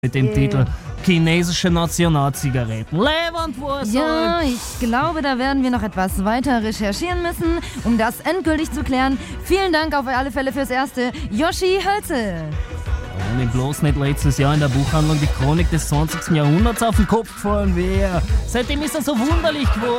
mit dem Titel Chinesische Nationalzigaretten. Leberwurst! Ja, ich glaube, da werden wir noch etwas weiter recherchieren müssen, um das endgültig zu klären. Vielen Dank auf alle Fälle fürs Erste, Yoshi Hölzel. Wenn ihm bloß nicht letztes Jahr in der Buchhandlung die Chronik des 20. Jahrhunderts auf den Kopf gefallen wäre. Seitdem ist er so wunderlich geworden.